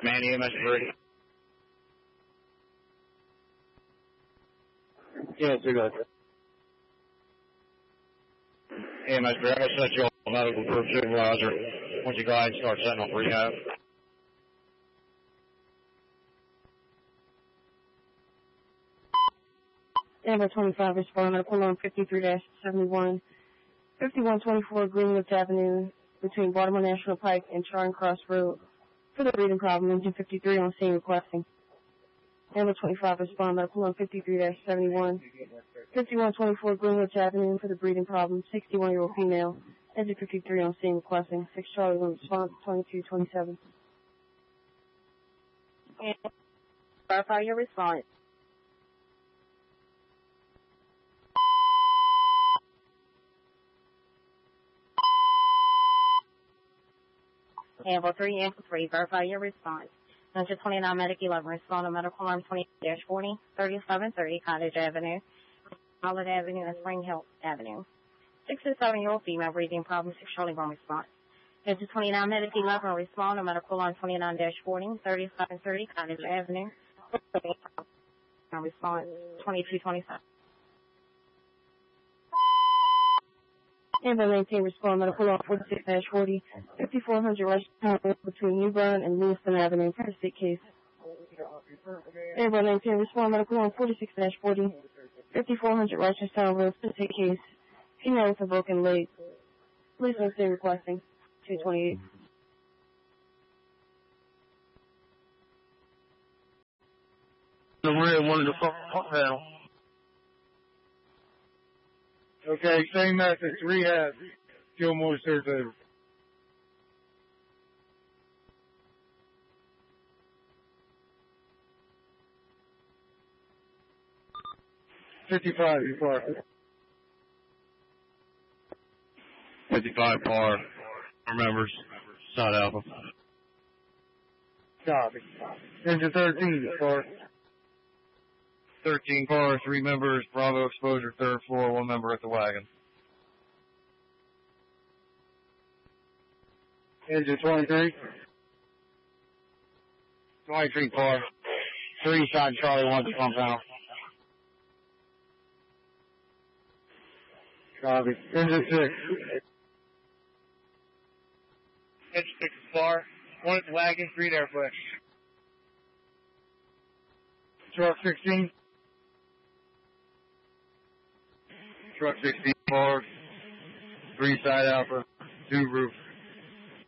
Man, EMS 3. Yeah, so good. EMS 3, I'm going to set you on medical group supervisor once you go ahead and start setting up rehab. Amber 25 responding to alarm 53-71, 5124 Greenwoods Avenue between Baltimore National Pike and Charing Cross Road for the breathing problem. Engine 53 on scene requesting. Amber 25 responding to alarm 53-71, 5124 Greenwoods Avenue for the breathing problem. 61-year-old female. Engine 53 on scene requesting. 6 Charlie 1 response 2227. Verify your response. Amber 3, Amber 3, verify your response. Engine 29, Medic 11, respond to medical alarm 20-40, 3730 Cottage Avenue, Holland Avenue, and Spring Hill Avenue. 6 to 7-year-old female, breathing problem, 6 Charlie 1 response. Engine 29, Medic 11, respond to medical alarm 29-40, 3730 Cottage Avenue, response 2227. Amber 19 respond medical alarm 46-40, 5400 Rush between New Bern and Lewiston Avenue, state case. Amber 19 respond medical alarm 46-40, 5400 Rochester Road, state case. Female with a broken leg. Police on scene requesting 228. The red one of the pump panel. Okay, same message. Rehab. Gilmore Survey. $55, you park. 55 par. Remembers. Side Alpha. Copy. Engine 13, park. 13 par, 3 members, Bravo exposure, 3rd floor, 1 member at the wagon. Engine 23. 23 par, 3 side Charlie 1 pump panel. Copy. Engine 6. Engine 6 par, 1 at the wagon, 3 there, push. Truck 16. Truck 16 par, 3 side Alpha, 2 roof.